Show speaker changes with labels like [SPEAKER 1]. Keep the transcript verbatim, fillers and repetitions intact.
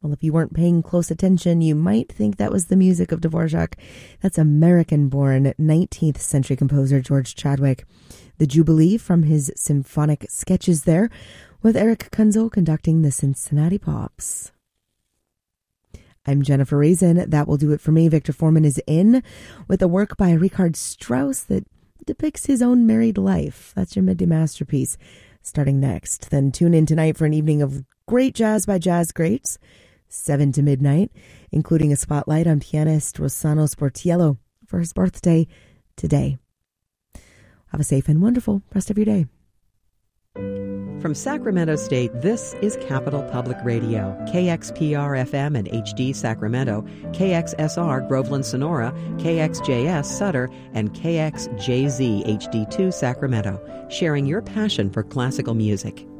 [SPEAKER 1] Well, if you weren't paying close attention, you might think that was the music of Dvorak. That's American-born nineteenth century composer George Chadwick. The Jubilee from his symphonic sketches there, with Eric Kunzel conducting the Cincinnati Pops. I'm Jennifer Raisin. That will do it for me. Victor Foreman is in with a work by Richard Strauss that depicts his own married life. That's your midday masterpiece starting next. Then tune in tonight for an evening of great jazz by jazz greats, seven to midnight, including a spotlight on pianist Rossano Sportiello for his birthday today. Have a safe and wonderful rest of your day.
[SPEAKER 2] From Sacramento State, this is Capital Public Radio, K X P R F M and H D Sacramento, K X S R Groveland Sonora, K X J S Sutter, and K X J Z H D two Sacramento, sharing your passion for classical music.